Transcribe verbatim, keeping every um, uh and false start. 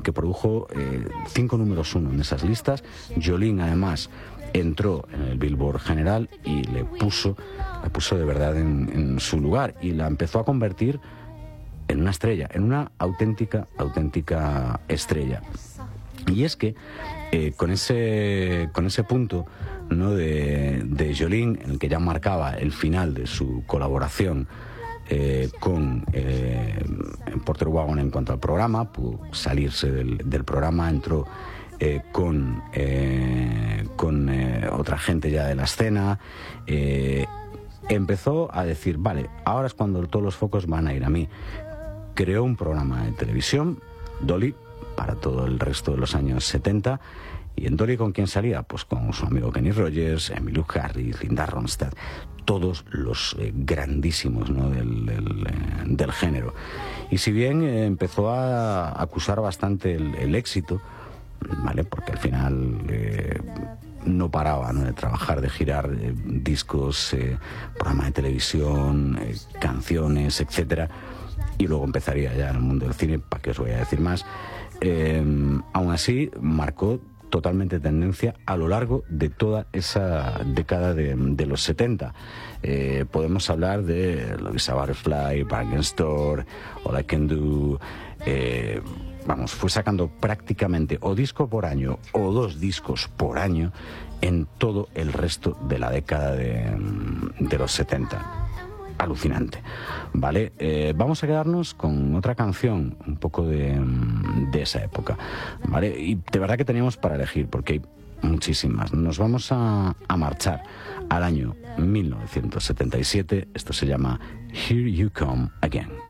que produjo eh, cinco números uno en esas listas. Jolene, además, entró en el Billboard general y le puso, le puso de verdad en, en su lugar y la empezó a convertir en una estrella, en una auténtica, auténtica estrella. Y es que eh, con ese con ese punto, ¿no?, de, de Jolene, en el que ya marcaba el final de su colaboración eh, con eh, Porter Wagon en cuanto al programa, pudo salirse del, del programa, entró eh, con, eh, con eh, otra gente ya de la escena, eh, empezó a decir, vale, ahora es cuando todos los focos van a ir a mí. Creó un programa de televisión, Dolly, para todo el resto de los años setenta. ¿Y en Dolly con quién salía? Pues con su amigo Kenny Rogers, Emmylou Harris, Linda Ronstadt, todos los eh, grandísimos, ¿no?, del, del, eh, del género. Y si bien eh, empezó a acusar bastante el, el éxito, ¿vale?, porque al final eh, no paraba, ¿no?, de trabajar, de girar eh, discos, eh, programa de televisión, eh, canciones, etcétera. Y luego empezaría ya en el mundo del cine, ¿para qué os voy a decir más? Eh, aún así, marcó totalmente tendencia a lo largo de toda esa década de, de los setenta. Eh, podemos hablar de Love Butterfly, Bargain Store, All I Can Do. Eh, vamos, fue sacando prácticamente o disco por año o dos discos por año en todo el resto de la década de, de los setenta. Alucinante, ¿vale? Eh, vamos a quedarnos con otra canción un poco de, de esa época, ¿vale? Y de verdad que teníamos para elegir, porque hay muchísimas. Nos vamos a, a marchar al año mil novecientos setenta y siete. Esto se llama Here You Come Again.